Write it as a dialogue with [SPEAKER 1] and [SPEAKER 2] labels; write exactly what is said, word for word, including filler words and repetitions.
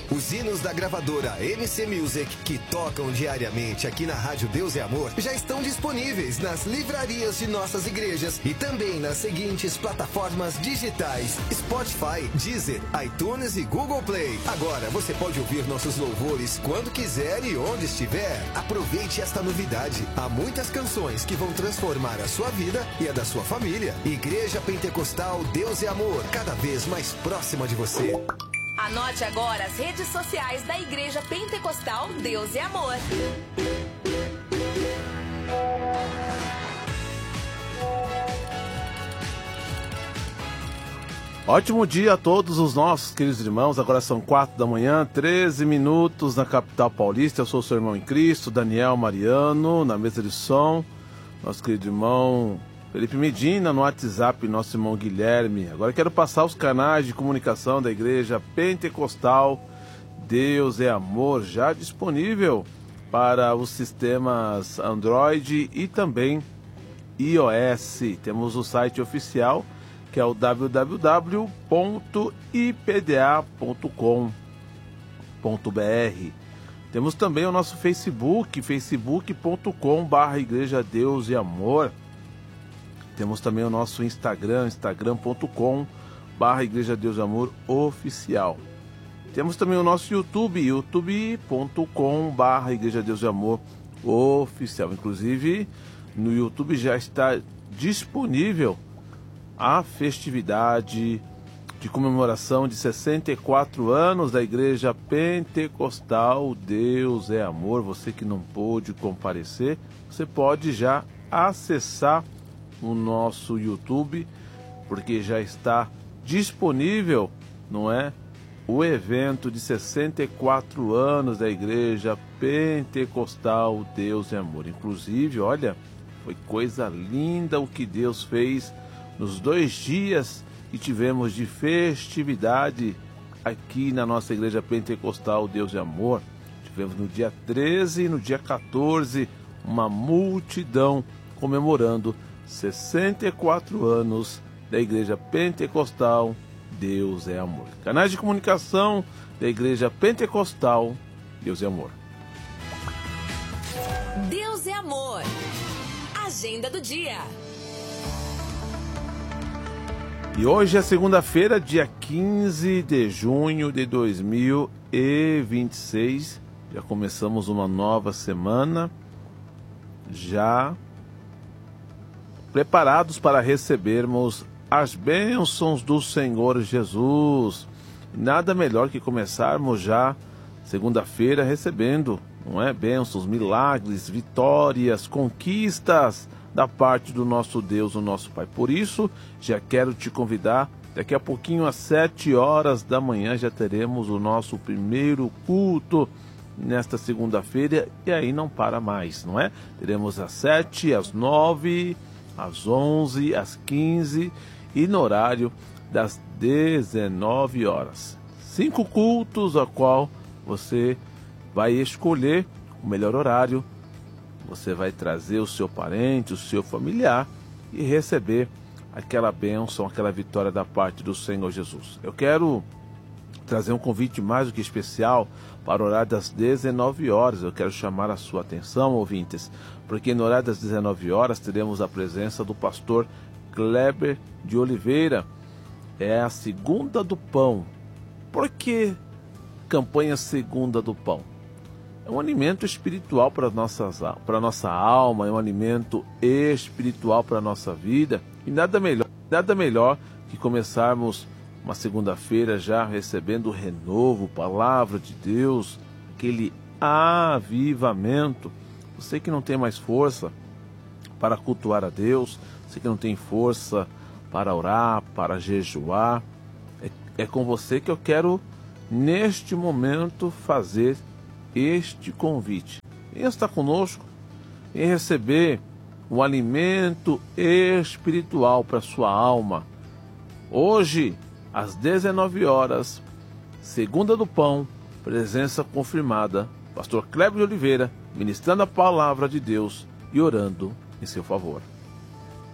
[SPEAKER 1] Os hinos da gravadora M C Music, que tocam diariamente aqui na Rádio Deus é Amor, já estão disponíveis nas livrarias de nossas igrejas e também nas seguintes plataformas digitais: Spotify, Deezer, iTunes e Google Play. Agora você pode ouvir nossos louvores quando quiser e onde estiver. Aproveite esta novidade. Há muitas canções que vão transformar a sua vida e a da sua família. Igreja Pentecostal Deus é Amor, cada vez mais próxima de você.
[SPEAKER 2] Anote agora as redes sociais da Igreja Pentecostal Deus é Amor.
[SPEAKER 3] Ótimo dia a todos os nossos queridos irmãos. Agora são quatro da manhã, treze minutos na capital paulista. Eu sou o seu irmão em Cristo, Daniel Mariano, na mesa de som. Nosso querido irmão Felipe Medina no WhatsApp, nosso irmão Guilherme. Agora quero passar os canais de comunicação da Igreja Pentecostal Deus é Amor, já disponível para os sistemas Android e também iOS. Temos o site oficial, que é o w w w ponto i p d a ponto com ponto b r. Temos também o nosso Facebook, facebook ponto com barra Igreja Deus e Amor. Temos também o nosso Instagram, instagram ponto com barra Igreja Deus e Amor Oficial. Temos também o nosso YouTube, youtube ponto com barra Igreja Deus e Amor Oficial. Inclusive, no YouTube já está disponível a festividade de comemoração de sessenta e quatro anos da Igreja Pentecostal Deus é Amor. Você que não pôde comparecer, você pode já acessar o nosso YouTube, porque já está disponível, não é? O evento de sessenta e quatro anos da Igreja Pentecostal Deus é Amor. Inclusive, olha, foi coisa linda o que Deus fez nos dois dias que tivemos de festividade aqui na nossa Igreja Pentecostal Deus é Amor. Tivemos no dia treze e no dia quatorze uma multidão comemorando sessenta e quatro anos da Igreja Pentecostal Deus é Amor. Canais de comunicação da Igreja Pentecostal Deus é Amor.
[SPEAKER 2] Deus é Amor. Agenda do dia.
[SPEAKER 3] E hoje é segunda-feira, dia quinze de junho de dois mil e vinte e seis. Já começamos uma nova semana, já preparados para recebermos as bênçãos do Senhor Jesus. Nada melhor que começarmos já segunda-feira recebendo, não é? Bênçãos, milagres, vitórias, conquistas da parte do nosso Deus, o nosso Pai. Por isso, já quero te convidar, daqui a pouquinho às sete horas da manhã já teremos o nosso primeiro culto nesta segunda-feira, e aí não para mais, não é? Teremos às sete, às nove, às onze, às quinze e no horário das dezenove horas. Cinco cultos a qual você vai escolher o melhor horário. Você vai trazer o seu parente, o seu familiar e receber aquela bênção, aquela vitória da parte do Senhor Jesus. Eu quero trazer um convite mais do que especial para o horário das dezenove horas. Eu quero chamar a sua atenção, ouvintes, porque no horário das dezenove horas teremos a presença do pastor Kleber de Oliveira. É a Segunda do Pão. Por que campanha Segunda do Pão? É um alimento espiritual para nossas, para a nossa alma, é um alimento espiritual para a nossa vida. E nada melhor, nada melhor que começarmos uma segunda-feira já recebendo o renovo, palavra de Deus, aquele avivamento. Você que não tem mais força para cultuar a Deus, você que não tem força para orar, para jejuar, é, é com você que eu quero, neste momento, fazer este convite. Venha estar conosco, venha receber o alimento espiritual para a sua alma. Hoje, às dezenove horas, Segunda do Pão, presença confirmada, pastor Kleber de Oliveira, ministrando a palavra de Deus e orando em seu favor.